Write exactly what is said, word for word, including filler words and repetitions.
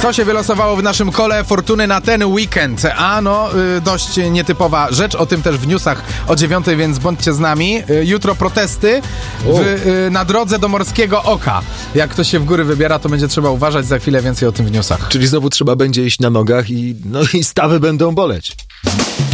Co się wylosowało w naszym kole fortuny na ten weekend? A no, y, dość nietypowa rzecz, o tym też w newsach o dziewiątej, więc bądźcie z nami. Y, jutro protesty w, y, na drodze do Morskiego Oka. Jak ktoś się w góry wybiera, to będzie trzeba uważać, za chwilę więcej o tym w newsach. Czyli znowu trzeba będzie iść na nogach i, no, i stawy będą boleć.